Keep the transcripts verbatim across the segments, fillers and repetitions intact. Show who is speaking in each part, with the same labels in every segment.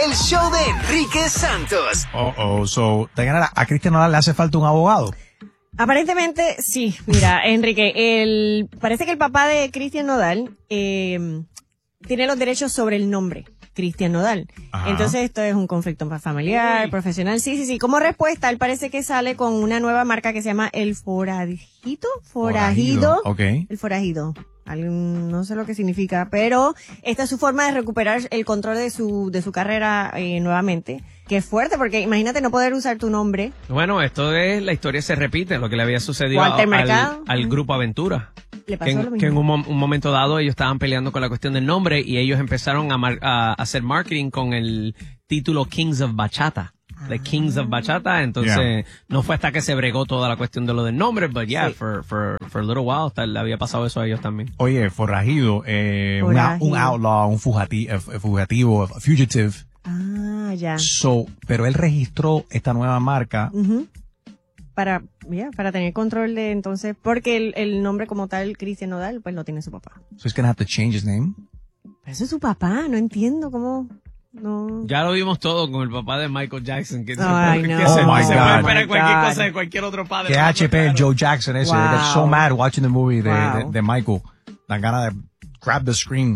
Speaker 1: el show de Enrique Santos.
Speaker 2: Oh, oh, so, Dayanara, ¿a Cristian Nodal le hace falta un abogado?
Speaker 3: Aparentemente, sí. Mira, Enrique, el, parece que el papá de Cristian Nodal eh, tiene los derechos sobre el nombre. Cristian Nodal. Ajá. Entonces esto es un conflicto familiar, Uy. profesional. Sí, sí, sí. Como respuesta, él parece que sale con una nueva marca que se llama El Forajito. Forajido.
Speaker 2: Forajido. Okay.
Speaker 3: El Forajido. Algún, no sé lo que significa, pero esta es su forma de recuperar el control de su de su carrera eh, nuevamente. Que es fuerte, porque imagínate no poder usar tu nombre.
Speaker 4: Bueno, esto es, la historia se repite, lo que le había sucedido al, al Grupo Aventura.
Speaker 3: Le pasó
Speaker 4: que en,
Speaker 3: lo mismo.
Speaker 4: que en un, un momento dado ellos estaban peleando con la cuestión del nombre y ellos empezaron a, mar, a hacer marketing con el título Kings of Bachata. The Kings of Bachata, entonces yeah. no fue hasta que se bregó toda la cuestión de lo del nombre, but yeah, sí. for, for, for a little while hasta le había pasado eso a ellos también.
Speaker 2: Oye, Forajido, eh, una, un outlaw, un fugativo, fugativo, fugitive.
Speaker 3: Ah, ya.
Speaker 2: So, pero él registró esta nueva marca.
Speaker 3: Uh-huh. Para, yeah, para tener control de entonces, porque el, el nombre como tal, Cristian Nodal, pues lo tiene su papá.
Speaker 2: So he's gonna have to change his name?
Speaker 3: Pero eso es su papá, no entiendo cómo... No.
Speaker 4: Ya lo vimos todo con el papá de Michael Jackson, que,
Speaker 3: Ay,
Speaker 4: se,
Speaker 3: no.
Speaker 4: que
Speaker 2: oh
Speaker 4: se,
Speaker 2: my
Speaker 4: se
Speaker 2: God.
Speaker 4: puede esperar cualquier cosa de cualquier otro padre.
Speaker 2: Que H P, Joe Jackson ese,
Speaker 3: wow.
Speaker 2: they get so mad watching the movie de,
Speaker 3: wow.
Speaker 2: de, de Michael. Dan ganas de grab the screen.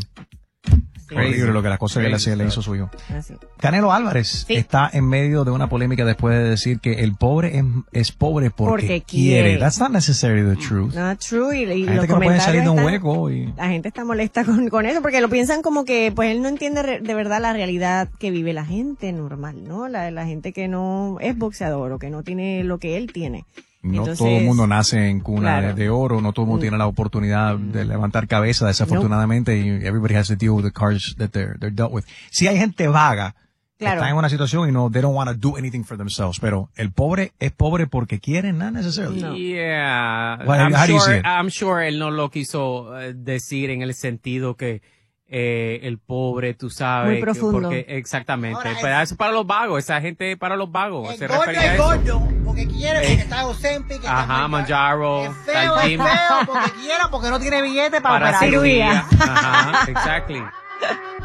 Speaker 2: Sí. Horrible lo que las cosas que le, hacía, le hizo su hijo.
Speaker 3: Así.
Speaker 2: Canelo Álvarez
Speaker 3: sí.
Speaker 2: está en medio de una polémica después de decir que el pobre es, es pobre porque,
Speaker 3: porque
Speaker 2: quiere.
Speaker 3: quiere.
Speaker 2: That's not necessarily the truth.
Speaker 3: Not true. Y, y
Speaker 2: la gente
Speaker 3: los
Speaker 2: que no puede salir de un
Speaker 3: están,
Speaker 2: hueco. Y...
Speaker 3: La gente está molesta con, con eso porque lo piensan como que pues él no entiende re, de verdad la realidad que vive la gente normal, ¿no? La, la gente que no es boxeador o que no tiene lo que él tiene.
Speaker 2: No
Speaker 3: Entonces,
Speaker 2: todo el mundo nace en cuna
Speaker 3: claro.
Speaker 2: de, de oro, no todo el mundo mm. tiene la oportunidad de levantar cabeza, desafortunadamente, y nope. everybody has to deal with the cards that they're, they're dealt with. Si hay gente vaga, claro. que está en una situación y no, they don't want to do anything for themselves, pero el pobre es pobre porque quiere, not necessarily.
Speaker 4: No. Yeah,
Speaker 2: well,
Speaker 4: I'm,
Speaker 2: how do you see
Speaker 4: sure,
Speaker 2: it?
Speaker 4: I'm sure él no lo quiso uh, decir en el sentido que Eh, el pobre, tú sabes.
Speaker 3: Muy profundo.
Speaker 4: Porque, exactamente.
Speaker 5: Ahora,
Speaker 4: pero eso es para los vagos, esa gente es para los vagos.
Speaker 5: El
Speaker 4: se
Speaker 5: gordo
Speaker 4: refería a
Speaker 5: es
Speaker 4: eso.
Speaker 5: gordo porque quiere, porque
Speaker 4: Eh,
Speaker 5: está Ozempic.
Speaker 4: Ajá, Manjaro.
Speaker 5: Es feo, es feo porque quiere, porque no tiene billete para,
Speaker 4: para
Speaker 5: operar.
Speaker 4: cirugía. Ajá, exactly.